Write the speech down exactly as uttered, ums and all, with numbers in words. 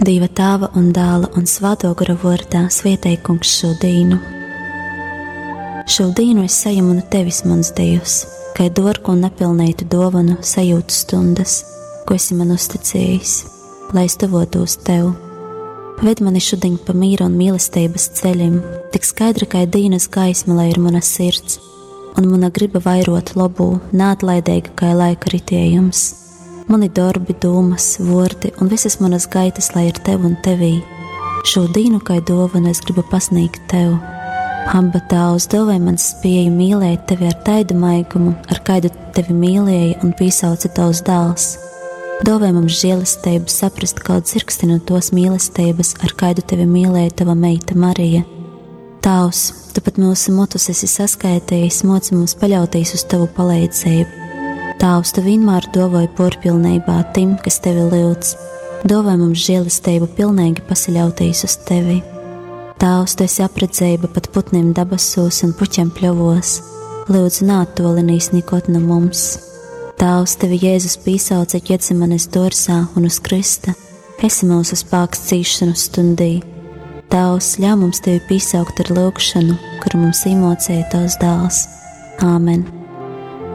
Dieva Tēva un Dēla un Svētā gara vārdā svētī Kungs šo dienu. Šo dienu es saņemu no Tevis, mans Dievs, kā dārgu un nepilnītu dāvanu sajūtu stundas, ko esi man uzticējis, lai es tuvotos Tev. Ved mani šodien pa mīra un mīlestības ceļiem, tik skaidra kā dienas gaisma, lai ir mana sirds, un mana griba vairot labu, neatlaidīga kā laika ritējums. Mani darbi, domas, vārdi un visas manas gaitas, lai ir Tev un Tevī. Šo dienu kā dāvanu es gribu pasniegt Tev. Abba Tēvs, dāvāj man spēju mīlēt Tevi ar taidu maigumu, ar kādu Tevi mīlēja un piesauca Tavs dēls. Dāvāj mums žēlastību saprast kaut dzirksti no tos mīlestības, ar kādu Tevi mīlēja Tava meita Marija. Tavs, Tu pat mūsu motus esi saskaitījis, moci mums paļauties uz Tavu palīdzību. Tavs, Tu vienmēr dāvāj porpilnībā tim, kas Tevi lūdz. Dāvāj mums žēlastību pilnīgi pasaļauties uz Tevi. Tavs, Tu esi apredzība pat putniem dabasos un puķiem pļovos. Lūdzu, neattolinīs nekot no mums. Tavs, Tevi Jēzus piesauca Ģetsemanes dārzā un uz krista. Esi mūsu spēks cīšanu stundī. Tavs, ļauj mums Tevi piesaukt ar lūgšanu, kuru mums iemācīja Tavs dēls. Āmen.